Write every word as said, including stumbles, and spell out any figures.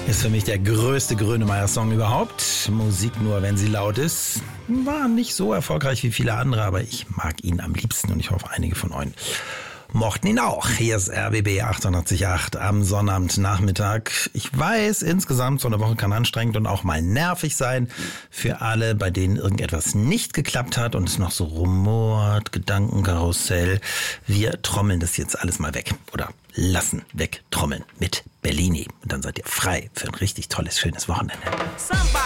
Ist für mich der größte Grönemeyer-Song überhaupt. Musik nur, wenn sie laut ist. War nicht so erfolgreich wie viele andere, aber ich mag ihn am liebsten und ich hoffe, einige von euch mochten ihn auch. Hier ist R B B achtundachtzig Komma acht am Sonnabendnachmittag. Ich weiß, insgesamt so eine Woche kann anstrengend und auch mal nervig sein für alle, bei denen irgendetwas nicht geklappt hat und es noch so rumort, Gedankenkarussell. Wir trommeln das jetzt alles mal weg oder lassen weg trommeln mit Bellini. Und dann seid ihr frei für ein richtig tolles, schönes Wochenende. Samba.